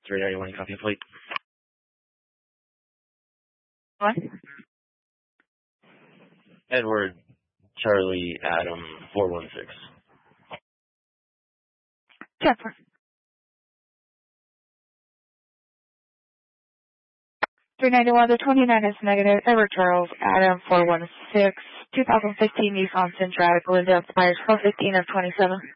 391, copy of fleet. What? Edward, Charlie, Adam, 416. Check. 391, the 29 is negative. Edward Charles, Adam, 416, 2015 Yukon Centratic, Linda expires 415 of 27.